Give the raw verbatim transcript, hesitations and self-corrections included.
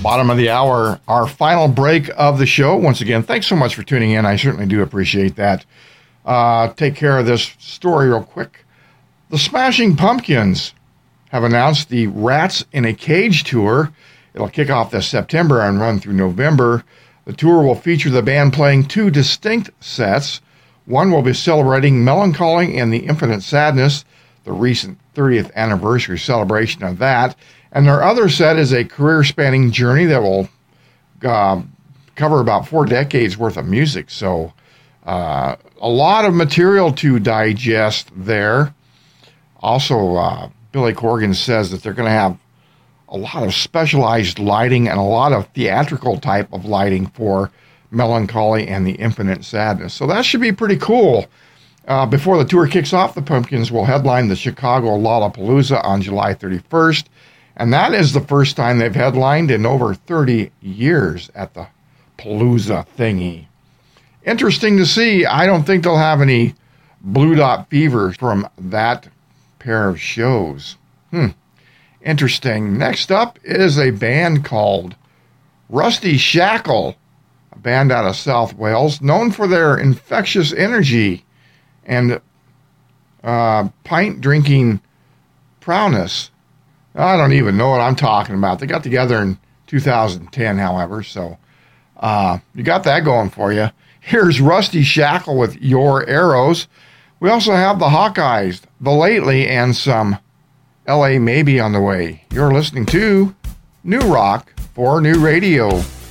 Bottom of the hour, our final break of the show. Once again, thanks so much for tuning in. I certainly do appreciate that. Uh, take care of this story real quick. The Smashing Pumpkins have announced the Rats in a Cage tour. It'll kick off this September and run through November. The tour will feature the band playing two distinct sets. One will be celebrating Melancholy and the Infinite Sadness, the recent thirtieth anniversary celebration of that. And their other set is a career-spanning journey that will uh, cover about four decades worth of music. So uh, a lot of material to digest there. Also, uh, Billy Corgan says that they're going to have a lot of specialized lighting and a lot of theatrical type of lighting for Melancholy and the Infinite Sadness. So that should be pretty cool. Uh, before the tour kicks off, the Pumpkins will headline the Chicago Lollapalooza on July thirty-first. And that is the first time they've headlined in over thirty years at the Palooza thingy. Interesting to see. I don't think they'll have any Blue Dot Fever from that pair of shows. Hmm. Interesting. Next up is a band called Rusty Shackle, a band out of South Wales, known for their infectious energy and uh, pint-drinking prowess. I don't even know what I'm talking about. They got together in two thousand ten, however, so uh, you got that going for you. Here's Rusty Shackle with Your Arrows. We also have the Hawkeyes, the Lately, and some L A Maybe on the way. You're listening to New Rock for New Radio.